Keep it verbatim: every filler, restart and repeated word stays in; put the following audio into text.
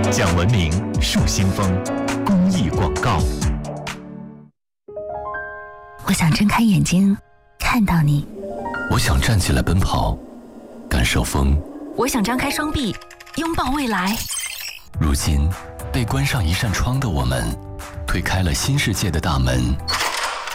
讲文明树新风公益广告。 我想睁开眼睛看到你， 我想站起来奔跑，感受风。 我想张开双臂拥抱未来。 如今被关上一扇窗的我们，推开了新世界的大门。